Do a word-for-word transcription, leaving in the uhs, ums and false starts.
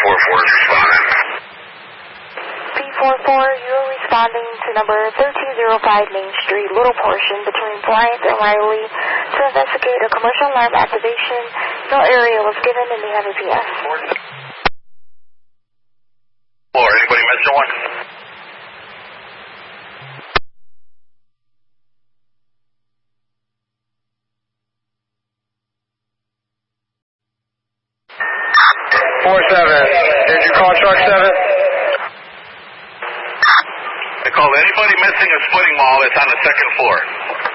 four four is responding. P four four, you're responding to number thirteen oh five Main Street, Little Portion, between Bryant and Riley, to investigate a commercial alarm activation. No area was given in the M V P S. Floor, anybody missing one? four seven, did you call truck seven? I called anybody missing a splitting mall that's on the second floor.